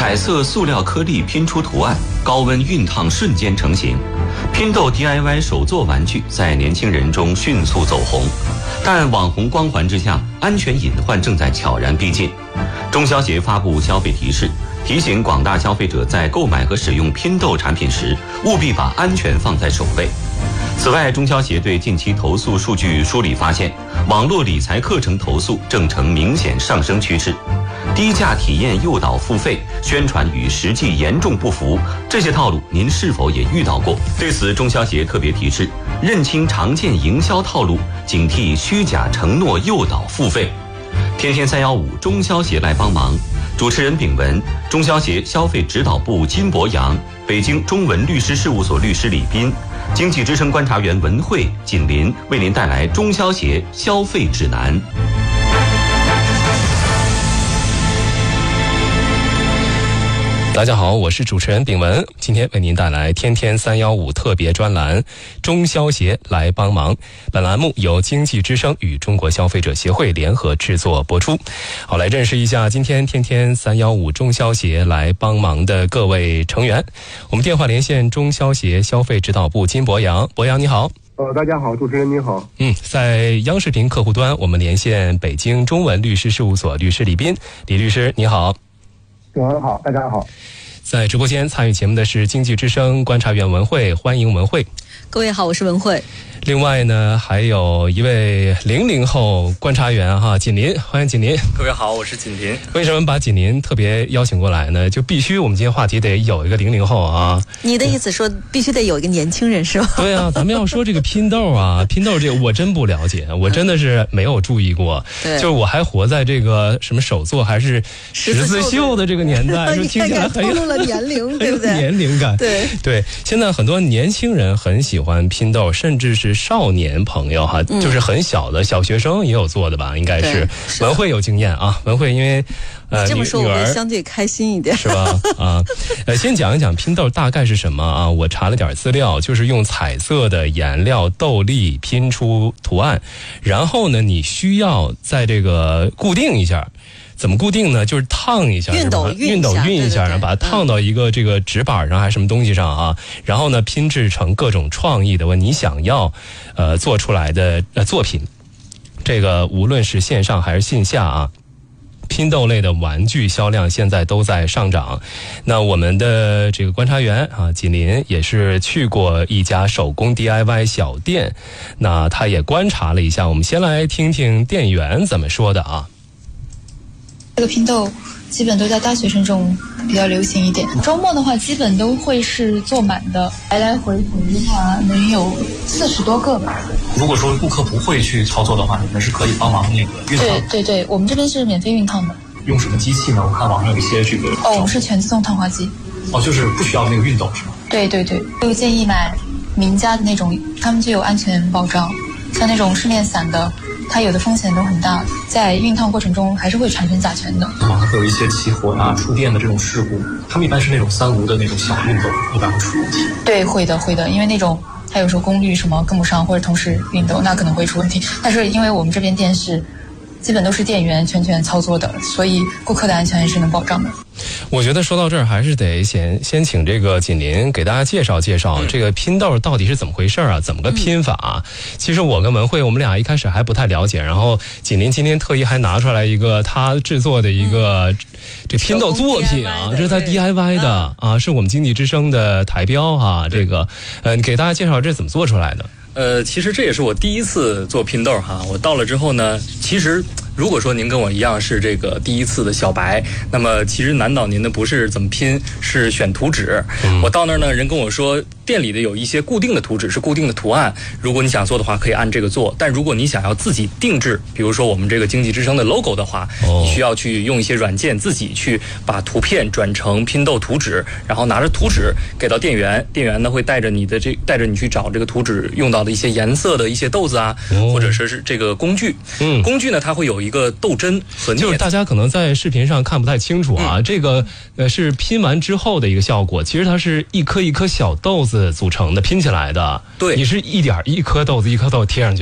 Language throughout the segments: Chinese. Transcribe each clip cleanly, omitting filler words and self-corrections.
彩色塑料颗粒拼出图案，高温熨烫瞬间成型。拼豆 DIY 手作玩具在年轻人中迅速走红，但网红光环之下，安全隐患正在悄然逼近。中消协发布消费提示，提醒广大消费者在购买和使用拼豆产品时，务必把安全放在首位。此外，中消协对近期投诉数据梳理发现，网络理财课程投诉正呈明显上升趋势。低价体验诱导付费，宣传与实际严重不符，这些套路您是否也遇到过？对此，中消协特别提示：认清常见营销套路，警惕虚假承诺诱导付费。天天315，中消协来帮忙。主持人秉文，中消协消费指导部金博洋，北京中文律师事务所律师李斌，经济之声观察员文慧、锦林为您带来中消协消费指南。 大家好，我是主持人秉文，今天为您带来天天315特别专栏，中消协来帮忙。本栏目由经济之声与中国消费者协会联合制作播出。好，来认识一下今天天天315中消协来帮忙的各位成员。我们电话连线中消协消费指导部金博洋，博洋你好。 大家好，主持人您好。 在央视频客户端，我们连线北京中文律师事务所律师李斌，李律师你好。 主持人好，大家好。 在直播间参与节目的是经济之声观察员文慧，欢迎文慧。 各位好，我是文慧。 另外呢，还有一位00后观察员锦林，欢迎锦林。 各位好，我是锦林。 为什么把锦林特别邀请过来呢？就必须我们今天话题得有一个00后啊。 你的意思说必须得有一个年轻人是吧？ 对啊，咱们要说这个拼豆啊，拼豆这个我真不了解，我真的是没有注意过。就是我还活在这个什么手作还是十字绣的这个年代，就听起来很有透露了年龄，对不对？ 年龄感。对，现在很多年轻人很喜欢拼豆，甚至是少年朋友就是很小的小学生也有做的吧，应该是。文慧有经验啊，文慧因为这么说我会相对开心一点， 是吧？先讲一讲拼豆大概是什么啊？我查了点资料，就是用彩色的颜料豆粒拼出图案，然后呢，你需要在这个固定一下。怎么固定呢？就是烫一下， 熨斗熨一下，然后把它烫到一个这个纸板上还是什么东西上啊，然后呢拼制成各种创意的你想要做出来的作品。这个无论是线上还是线下啊，拼豆类的玩具销量现在都在上涨。那我们的这个观察员锦林也是去过一家手工 DIY 小店，那他也观察了一下，我们先来听听店员怎么说的啊。 这个拼豆基本都在大学生中比较流行一点，周末的话基本都会是坐满的，来来回回的话能有40多个吧。 如果说顾客不会去操作的话，你们是可以帮忙那个熨烫。 对，我们这边是免费熨烫的。 用什么机器呢？我看网上有一些这个我们是全自动烫花机。 就是不需要那个熨斗是吗？对， 就建议买名家的那种，他们就有安全保障，像那种市面散的它有的风险都很大，在熨烫过程中还是会产生甲醛的。 网上会有一些起火触电的这种事故，他们一般是那种3无的那种小熨斗，一般会出问题。 对，会的，因为那种它有时候功率什么跟不上，或者同时熨斗，那可能会出问题。但是因为我们这边店是基本都是店员全操作的，所以顾客的安全还是能保障的。 我觉得说到这儿，还是得先请这个锦林给大家介绍介绍这个拼豆到底是怎么回事啊？怎么个拼法啊？其实我跟文慧我们俩一开始还不太了解，然后锦林今天特意还拿出来一个他制作的一个这拼豆作品啊，这是他 DIY 的啊，是我们经济之声的台标哈。这个你给大家介绍这是怎么做出来的？ 其实这也是我第一次做拼豆哈。我到了之后呢，其实如果说您跟我一样是这个第一次的小白，那么其实难倒您的不是怎么拼，是选图纸。我到那儿呢，人跟我说店里的有一些固定的图纸，是固定的图案，如果你想做的话可以按这个做，但如果你想要自己定制，比如说我们这个经济之声的 logo 的话，你需要去用一些软件自己去把图片转成拼豆图纸，然后拿着图纸给到店员，店员呢会带着你去找这个图纸用到的一些颜色的一些豆子啊，或者说是这个工具。工具呢它会有一个豆针和镊子， 就是大家可能在视频上看不太清楚啊，这个是拼完之后的一个效果，其实它是一颗一颗小豆子组成的拼起来的。 对， 你是一颗豆子一颗豆贴上去的。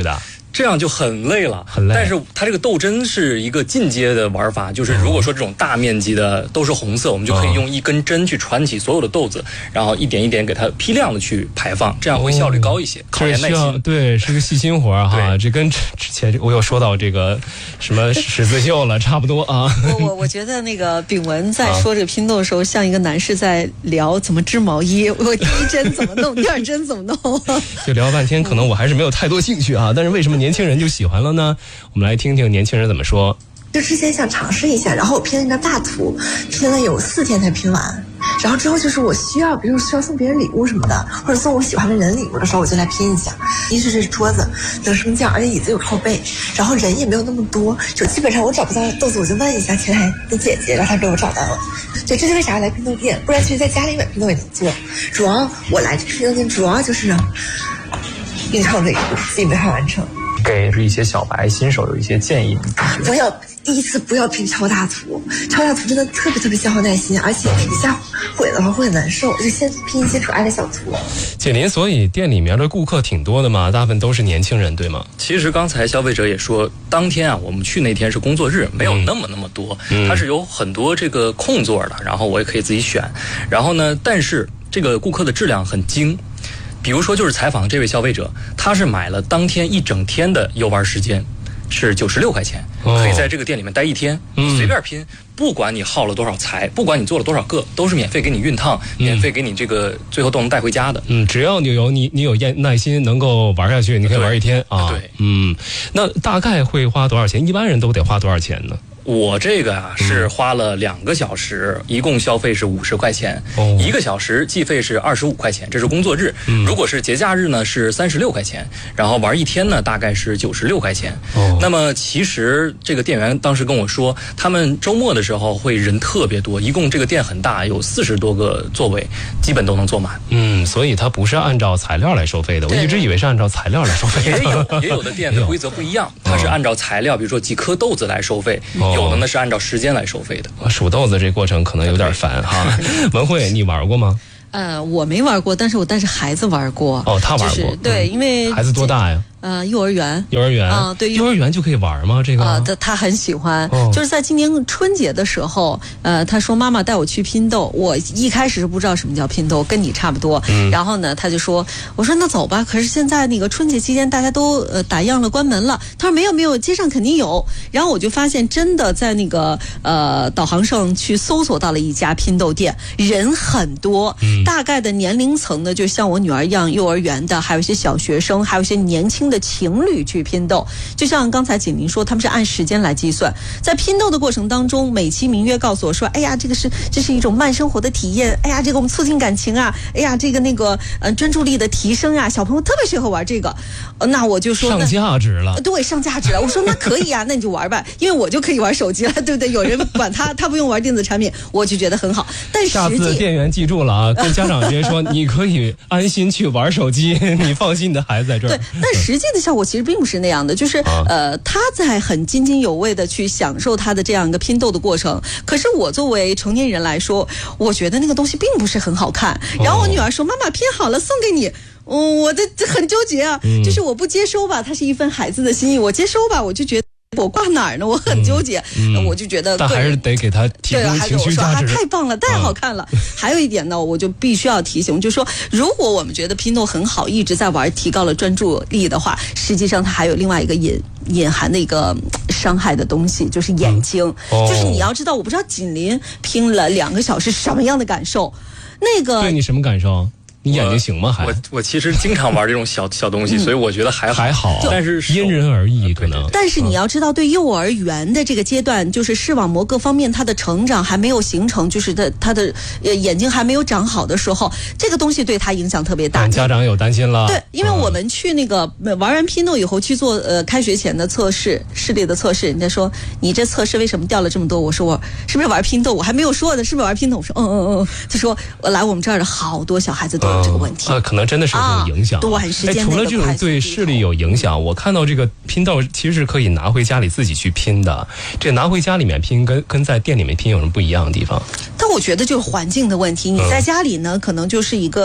这样就很累了， 很累。 但是它这个豆针是一个进阶的玩法，就是如果说这种大面积的都是红色，我们就可以用一根针去穿起所有的豆子，然后一点一点给它批量的去排放，这样会效率高一些，考验耐心。 对，是个细心活哈。这跟之前我又说到这个什么十字绣了差不多啊。 我觉得那个炳文在说这个拼豆的时候，像一个男士在聊怎么织毛衣，我第一针怎么弄，第二针怎么弄， 就聊半天，可能我还是没有太多兴趣啊。但是为什么年轻人就喜欢了呢？我们来听听年轻人怎么说。 就之前想尝试一下，然后我拼了一张大图，拼了有4天才拼完。然后之后就是我需要，比如需要送别人礼物什么的，或者送我喜欢的人礼物的时候，我就来拼一下。一是这桌子能升降，而且椅子有靠背，然后人也没有那么多，就基本上我找不到豆子，我就问一下前台的姐姐，让她给我找到了。对，这是为啥来拼豆店，不然其实在家里买拼豆也能做。主要我来这拼豆店主要就是硬靠这个自己没法完成。 给一些小白新手有一些建议。 第一次不要拼超大图，超大图真的特别消耗耐心，而且一下毁了话会很难受，就先拼一些可爱的小图。 锦麟，所以店里面的顾客挺多的嘛，大部分都是年轻人，对吗？ 其实刚才消费者也说，当天啊，我们去那天是工作日，没有那么多，它是有很多这个空座的，然后我也可以自己选。然后呢，但是这个顾客的质量很精。比如说，就是采访这位消费者，他是买了当天一整天的游玩时间，是96块钱，可以在这个店里面待1天，随便拼，不管你耗了多少材，不管你做了多少个，都是免费给你熨烫，免费给你这个最后都能带回家的。 只要你有耐心，能够玩下去，你可以玩1天啊。 对， 那大概会花多少钱？一般人都得花多少钱呢？ 我这个啊是花了2个小时，一共消费是50块钱，1个小时计费是25块钱，这是工作日。如果是节假日呢是36块钱，然后玩1天呢大概是96块钱。那么其实这个店员当时跟我说，他们周末的时候会人特别多，一共这个店很大，有40多个座位，基本都能坐满。 所以它不是按照材料来收费的，我一直以为是按照材料来收费的。 也有的店的规则不一样，它是按照材料，比如说几颗豆子来收费。有的呢是按照时间来收费的。 数豆子这过程可能有点烦哈。文慧，你玩过吗？ 我没玩过，但是我带着孩子玩过。 他玩过。 对，因为孩子多大呀？ 幼儿园啊， 对， 幼儿园就可以玩吗？这个他很喜欢，就是在今年春节的时候，他说妈妈带我去拼豆，我一开始是不知道什么叫拼豆，跟你差不多。然后呢，他就说，我说那走吧。可是现在那个春节期间大家都打烊了，关门了。他说没有，街上肯定有。然后我就发现真的在那个导航上去搜索到了一家拼豆店，人很多，大概的年龄层呢，就像我女儿一样，幼儿园的，还有一些小学生，还有一些年轻的情侣去拼豆。就像刚才锦麟说，他们是按时间来计算，在拼豆的过程当中，美其名曰告诉我说，哎呀，这是一种慢生活的体验，哎呀，这个我们促进感情啊，哎呀，这个那个专注力的提升啊，小朋友特别适合玩这个。那我就说上价值了， 对，上价值了。我说那可以啊，那你就玩吧，因为我就可以玩手机了，对不对？有人管他不用玩电子产品，我就觉得很好。但下次店员记住了啊，跟家长直接说，你可以安心去玩手机，你放心，你的孩子在这儿。 对，但实际的效果其实并不是那样的，就是他在很津津有味的去享受他的这样一个拼豆的过程。可是我作为成年人来说，我觉得那个东西并不是很好看。然后我女儿说：“妈妈拼好了送给你。”我的很纠结啊，就是我不接收吧，它是一份孩子的心意；我接收吧，我就觉得我挂哪儿呢？我很纠结，我就觉得， 但还是得给他提供情绪价值。 太棒了，太好看了。还有一点呢，我就必须要提醒，就是说，如果我们觉得拼豆很好，一直在玩，提高了专注力的话，实际上它还有另外一个隐含的一个伤害的东西，就是眼睛。就是你要知道，我不知道锦麟拼了2个小时什么样的感受，那个对你什么感受？你眼睛行吗？ 我其实经常玩这种小东西，所以我觉得还好，但是因人而异可能。 但是你要知道，对幼儿园的这个阶段，就是视网膜各方面它的成长还没有形成，就是他的眼睛还没有长好的时候，这个东西对他影响特别大。 家长有担心了。 对，因为我们去那个玩完拼豆以后去做开学前的测试，视力的测试，人家说你这测试为什么掉了这么多？我说我是不是玩拼豆？我还没有说呢，是不是玩拼豆？我说他说来我们这儿的好多小孩子都。这个问题可能真的是有这种影响。 短时间除了这种对视力有影响，我看到这个拼豆其实是可以拿回家里自己去拼的。这拿回家里面拼跟在店里面拼有什么不一样的地方？ 但我觉得就是环境的问题。你在家里呢，可能就是一个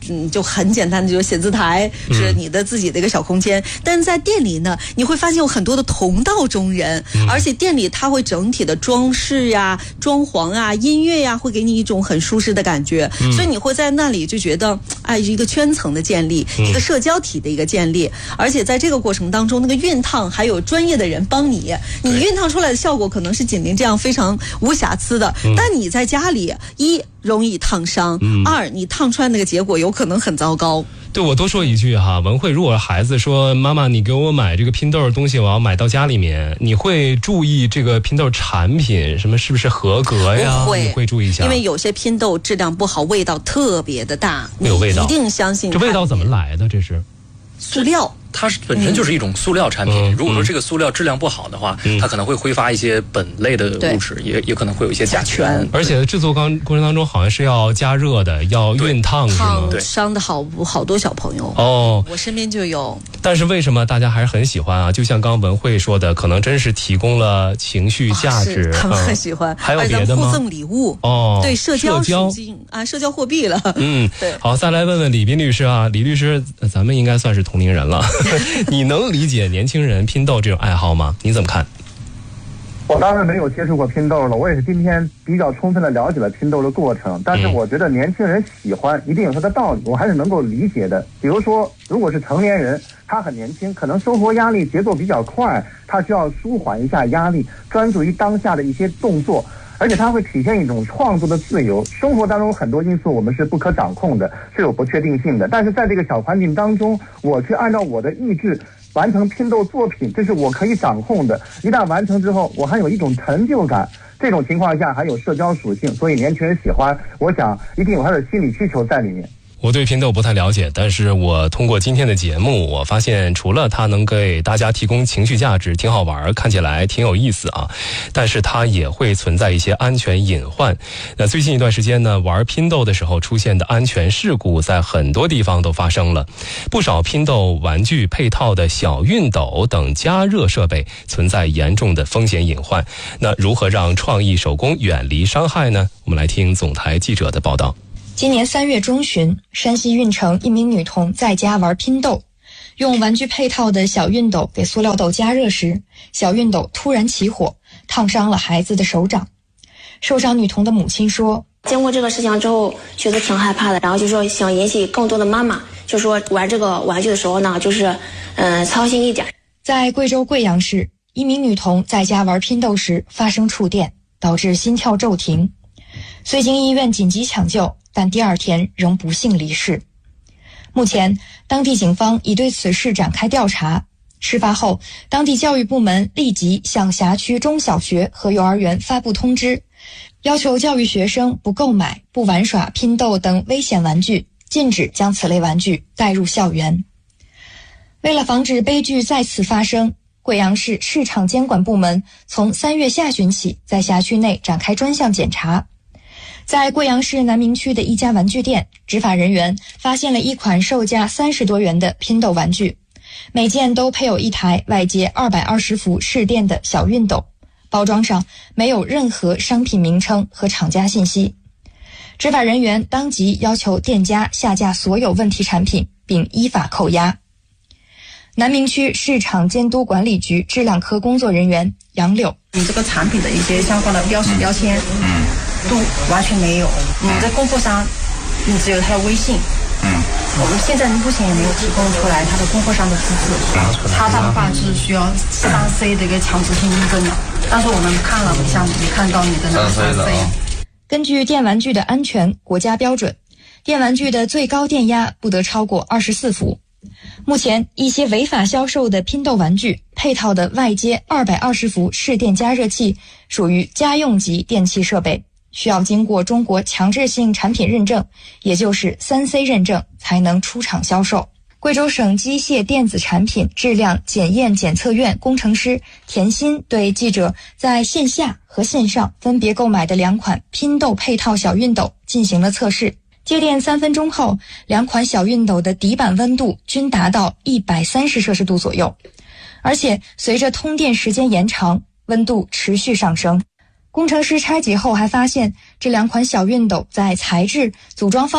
就很简单的就是写字台，是你的自己的一个小空间。但是在店里呢，你会发现有很多的同道中人，而且店里它会整体的装饰呀、装潢啊、音乐呀，会给你一种很舒适的感觉，所以你会在那里就觉得一个圈层的建立，一个社交体的一个建立，而且在这个过程当中，那个熨烫还有专业的人帮你熨烫出来的效果可能是锦麟这样非常无瑕疵的，但你在家里容易烫伤，二你烫出来那个结果有可能很糟糕。 对，我多说一句哈，文慧，如果孩子说妈妈你给我买这个拼豆的东西，我要买到家里面，你会注意这个拼豆产品什么是不是合格呀？你会注意一下， 因为有些拼豆质量不好，味道特别的大， 有味道， 你一定相信这味道怎么来的？这是塑料。 它本身就是一种塑料产品，如果说这个塑料质量不好的话，它可能会挥发一些苯类的物质，也可能会有一些甲醛。 而且制作过程当中好像是要加热的，要熨烫，是吗？ 对，伤的好多小朋友我身边就有。 但是为什么大家还是很喜欢啊？就像刚刚文慧说的，可能真是提供了情绪价值， 他们很喜欢。 还有别的吗？ 互赠礼物对，社交属性社交货币了。 对。好，再来问问李斌律师啊，李律师，咱们应该算是同龄人了。你能理解年轻人拼豆这种爱好吗？你怎么看？ 我当然没有接触过拼豆了，我也是今天比较充分的了解了拼豆的过程，但是我觉得年轻人喜欢一定有它的道理，我还是能够理解的。比如说，如果是成年人，他很年轻，可能生活压力节奏比较快，他需要舒缓一下压力，专注于当下的一些动作，而且它会体现一种创作的自由。生活当中很多因素我们是不可掌控的，是有不确定性的，但是在这个小环境当中，我去按照我的意志完成拼豆作品，这是我可以掌控的。一旦完成之后，我还有一种成就感，这种情况下还有社交属性，所以年轻人喜欢，我想一定有他的心理需求在里面。 我对拼豆不太了解，但是我通过今天的节目，我发现除了它能给大家提供情绪价值，挺好玩，看起来挺有意思啊，但是它也会存在一些安全隐患。那最近一段时间呢，玩拼豆的时候出现的安全事故在很多地方都发生了，不少拼豆玩具配套的小熨斗等加热设备存在严重的风险隐患。那如何让创意手工远离伤害呢？我们来听总台记者的报道。 今年3月中旬，山西运城一名女童在家玩拼豆，用玩具配套的小熨斗给塑料豆加热时，小熨斗突然起火，烫伤了孩子的手掌。受伤女童的母亲说， 经过这个事情之后，觉得挺害怕的，然后就说想引起更多的妈妈，就说玩这个玩具的时候呢，就是操心一点。 在贵州贵阳市，一名女童在家玩拼豆时发生触电，导致心跳骤停，遂经医院紧急抢救，但第2天仍不幸离世。目前，当地警方已对此事展开调查。事发后，当地教育部门立即向辖区中小学和幼儿园发布通知，要求教育学生不购买、不玩耍拼豆等危险玩具，禁止将此类玩具带入校园。为了防止悲剧再次发生，贵阳市市场监管部门从3月下旬起在辖区内展开专项检查。在贵阳市南明区的一家玩具店，执法人员发现了一款售价30多元的拼豆玩具，每件都配有一台外接220伏市电的小熨斗，包装上没有任何商品名称和厂家信息。执法人员当即要求店家下架所有问题产品，并依法扣押。南明区市场监督管理局质量科工作人员杨柳， 你这个产品的一些相关的标识标签都完全没有，你在供货商你只有他的微信，我们现在目前也没有提供出来他的供货商的资质，他的话是需要3C 的一个强制性认证的，但是我们看了项目没看到你的那个3C。 根据电玩具的安全国家标准，电玩具的最高电压不得超过24伏。目前，一些违法销售的拼豆玩具配套的外接220伏市电加热器属于家用级电器设备，需要经过中国强制性产品认证，也就是 3C 认证才能出厂销售。贵州省机械电子产品质量检验检测院工程师田鑫对记者在线下和线上分别购买的2款拼豆配套小熨斗进行了测试。接电3分钟后，2款小熨斗的底板温度均达到130摄氏度左右，而且随着通电时间延长，温度持续上升。工程师拆解后还发现，这2款小熨斗在材质、组装方式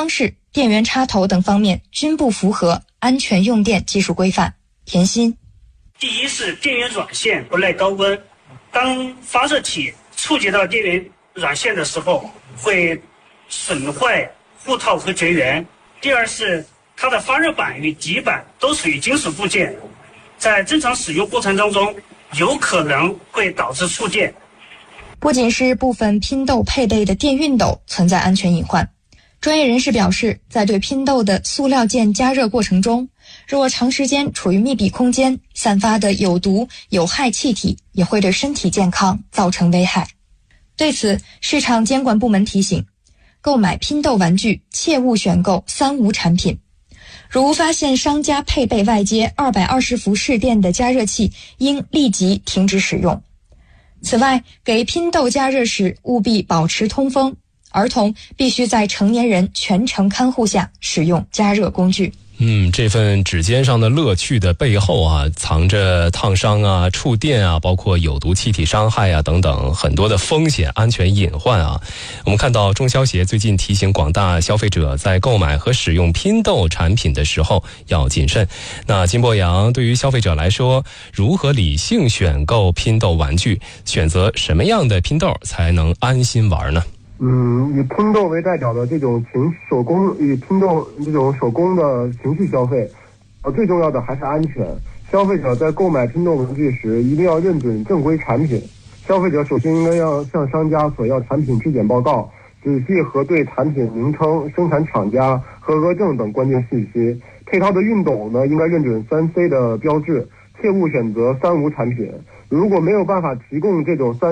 电源插头等方面均不符合安全用电技术规范。田鑫： 第一是电源软线不耐高温，当发热体触及到电源软线的时候，会损坏护套和绝缘。第二是它的发热板与底板都属于金属部件，在正常使用过程当中，有可能会导致触电。 不仅是部分拼豆配备的电熨斗存在安全隐患，专业人士表示，在对拼豆的塑料件加热过程中，若长时间处于密闭空间，散发的有毒有害气体也会对身体健康造成危害。对此，市场监管部门提醒，购买拼豆玩具切勿选购3无产品。如发现商家配备外接220伏市电的加热器，应立即停止使用。此外，给拼豆加热时务必保持通风，儿童必须在成年人全程看护下使用加热工具。 这份指尖上的乐趣的背后啊，藏着烫伤啊、触电啊，包括有毒气体伤害啊等等很多的风险安全隐患啊。我们看到中消协最近提醒广大消费者在购买和使用拼豆产品的时候要谨慎。那金博洋，对于消费者来说，如何理性选购拼豆玩具，选择什么样的拼豆才能安心玩呢？ 以拼豆为代表的这种手工，以拼豆这种手工的情绪消费，最重要的还是安全。消费者在购买拼豆玩具时，一定要认准正规产品。消费者首先应该要向商家索要产品质检报告，仔细核对产品名称、生产厂家、合格证等关键信息。配套的熨斗呢，应该认准3C 的标志，切勿选择3无产品。如果没有办法提供这种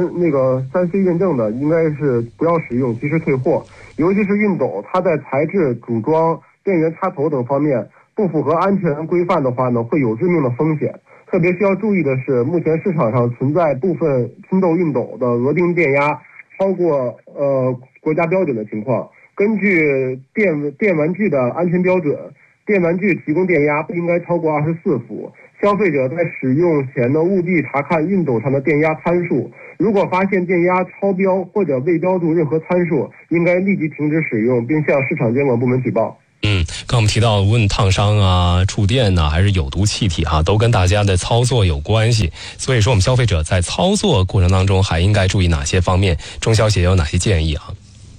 3C 认证的，应该是不要使用，及时退货。尤其是熨斗，它在材质、组装、电源插头等方面不符合安全规范的话呢，会有致命的风险。特别需要注意的是，目前市场上存在部分拼豆熨斗的额定电压超过国家标准的情况。根据电玩具的安全标准，电玩具提供电压不应该超过24伏。消费者在使用前呢，务必查看熨斗上的电压参数，如果发现电压超标或者未标注任何参数，应该立即停止使用，并向市场监管部门举报。 刚我们提到，无论烫伤啊、触电呐，还是有毒气体都跟大家的操作有关系。所以说，我们消费者在操作过程当中还应该注意哪些方面？中消协有哪些建议啊？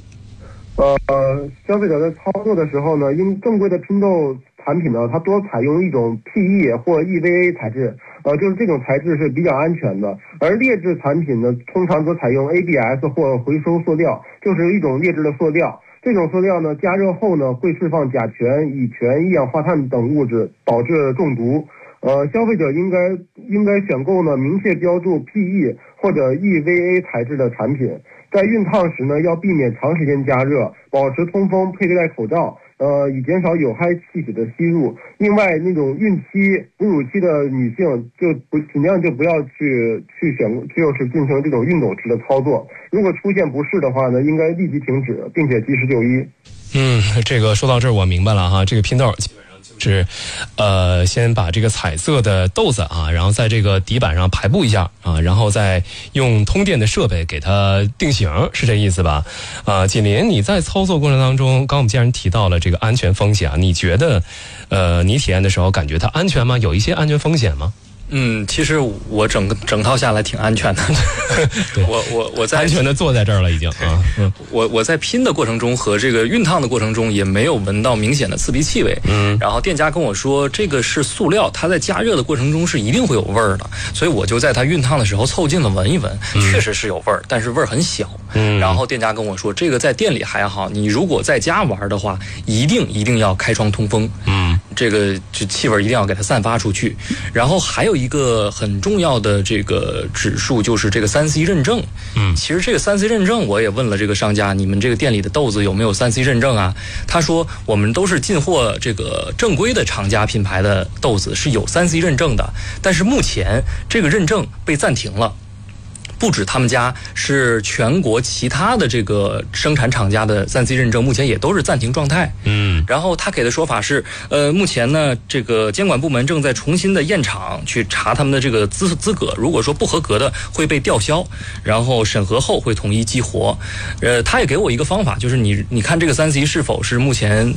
消费者在操作的时候呢，正规的拼豆产品呢，它多采用一种 PE 或 EVA 材质，就是这种材质是比较安全的。而劣质产品呢，通常则采用 ABS 或回收塑料，就是一种劣质的塑料。这种塑料呢，加热后呢，会释放甲醛、乙醛、一氧化碳等物质，导致中毒。消费者应该选购呢明确标注 PE 或者 EVA 材质的产品。在熨烫时呢，要避免长时间加热，保持通风，佩戴口罩，以减少有害气体的吸入。另外，那种孕期、哺乳期的女性尽量不要去就是进行这种熨斗式的操作。如果出现不适的话呢，应该立即停止，并且及时就医。 这个说到这儿我明白了哈，这个拼豆基本上就是先把这个彩色的豆子然后在这个底板上排布一下然后再用通电的设备给它定型，是这意思吧？锦麟，你在操作过程当中，刚我们既然提到了这个安全风险你觉得你体验的时候感觉它安全吗？有一些安全风险吗？ 其实我整套下来挺安全的。我在安全的坐在这儿了已经我在拼的过程中和这个熨烫的过程中也没有闻到明显的刺鼻气味。然后店家跟我说这个是塑料，它在加热的过程中是一定会有味儿的，所以我就在它熨烫的时候凑近了闻一闻，确实是有味儿，但是味儿很小。然后店家跟我说这个在店里还好，你如果在家玩的话，一定要开窗通风。这个气味一定要给它散发出去。然后还有一个很重要的这个指数就是这个3C 认证。其实这个3C 认证我也问了这个商家，你们这个店里的豆子有没有3C 认证啊？他说我们都是进货这个正规的厂家品牌的豆子是有3C 认证的，但是目前这个认证被暂停了。不止他们家，是全国其他的这个生产厂家的3C 认证目前也都是暂停状态。然后他给的说法是目前呢这个监管部门正在重新的验厂去查他们的这个资格，如果说不合格的会被吊销，然后审核后会统一激活。他也给我一个方法，就是你看这个3C 是否是目前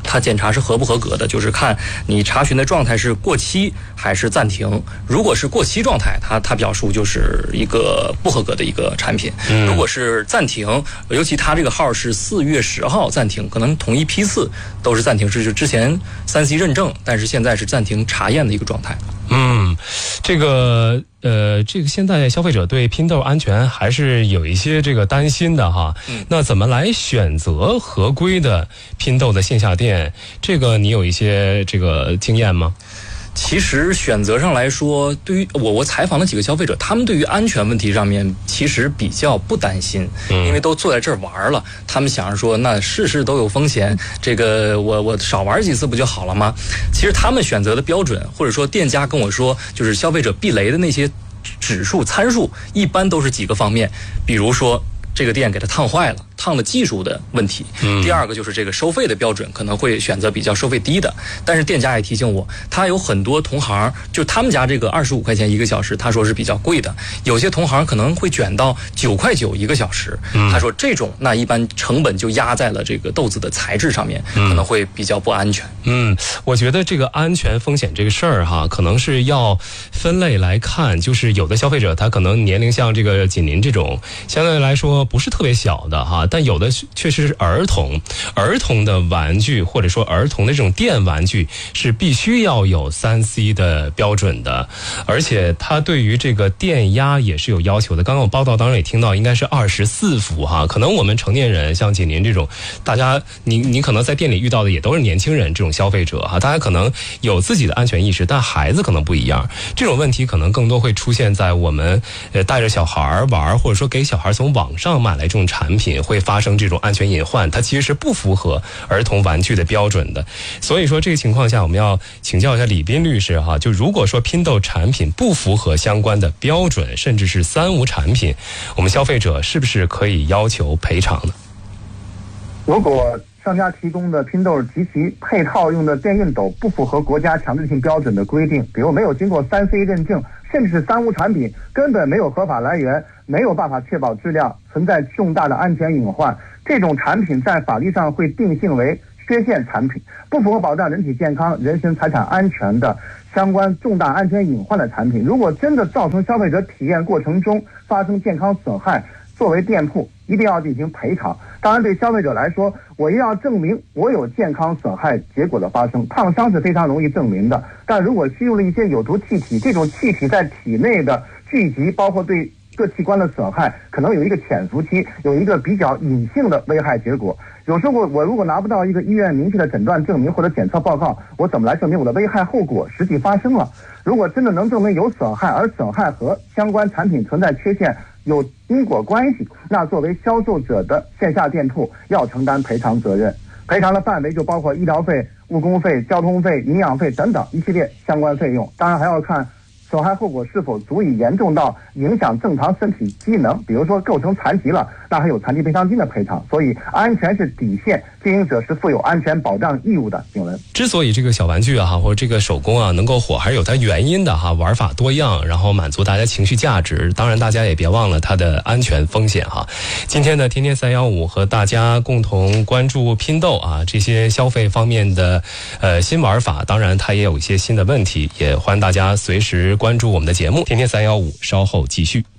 它检查是合不合格的，就是看你查询的状态是过期还是暂停。如果是过期状态，它表述就是一个不合格的一个产品。如果是暂停，尤其它这个号是4月10号暂停，可能同一批次都是暂停，是之前3C 认证，但是现在是暂停查验的一个状态。 这个现在消费者对拼豆安全还是有一些这个担心的哈。那怎么来选择合规的拼豆的线下店？这个你有一些这个经验吗？ 其实选择上来说，对于我采访了几个消费者，他们对于安全问题上面其实比较不担心，因为都坐在这儿玩了，他们想着说那事事都有风险，这个我少玩几次不就好了吗？其实他们选择的标准，或者说店家跟我说，就是消费者避雷的那些指数参数，一般都是几个方面，比如说这个店给它烫坏了，烫的技术的问题。第二个就是这个收费的标准可能会选择比较收费低的，但是店家也提醒我，他有很多同行，就他们家这个25块钱1个小时，他说是比较贵的，有些同行可能会卷到9.9块1个小时。他说这种那一般成本就压在了这个豆子的材质上面，可能会比较不安全。 我觉得这个安全风险这个事儿哈，可能是要分类来看，就是有的消费者他可能年龄像这个锦麟这种相对来说不是特别小的哈，但有的确实是儿童的玩具，或者说儿童的这种电玩具是必须要有3C 的标准的，而且它对于这个电压也是有要求的。刚刚我报道当中也听到应该是24伏哈，可能我们成年人像锦麟这种，大家你可能在店里遇到的也都是年轻人这种消费者哈，大家可能有自己的安全意识，但孩子可能不一样。这种问题可能更多会出现在我们带着小孩玩，或者说给小孩从网上买来这种产品，会发生这种安全隐患，它其实是不符合儿童玩具的标准的。所以说这个情况下，我们要请教一下李斌律师哈，就如果说拼豆产品不符合相关的标准，甚至是3无产品，我们消费者是不是可以要求赔偿呢？ 如果商家提供的拼豆及其配套用的电熨斗不符合国家强制性标准的规定，比如没有经过3C 认证，甚至是3无产品，根本没有合法来源，没有办法确保质量，存在重大的安全隐患，这种产品在法律上会定性为缺陷产品，不符合保障人体健康、人身财产安全的相关重大安全隐患的产品，如果真的造成消费者体验过程中发生健康损害，作为店铺一定要进行赔偿。当然对消费者来说，我一定要证明我有健康损害结果的发生，烫伤是非常容易证明的，但如果吸入了一些有毒气体，这种气体在体内的聚集，包括对各器官的损害，可能有一个潜伏期，有一个比较隐性的危害结果。有时候我如果拿不到一个医院明确的诊断证明或者检测报告，我怎么来证明我的危害后果实际发生了？如果真的能证明有损害，而损害和相关产品存在缺陷有因果关系，那作为销售者的线下店铺要承担赔偿责任。赔偿的范围就包括医疗费、误工费、交通费、营养费等等一系列相关费用，当然还要看损害后果是否足以严重到影响正常身体机能，比如说构成残疾了，那还有残疾赔偿金的赔偿。所以安全是底线，经营者是负有安全保障义务的。景文， 之所以这个小玩具啊或者这个手工啊能够火，还是有它原因的哈，玩法多样，然后满足大家情绪价值。当然大家也别忘了它的安全风险哈。今天的天天315和大家共同关注拼豆啊这些消费方面的新玩法，当然它也有一些新的问题，也欢迎大家随时关注我们的节目。天天315稍后继续。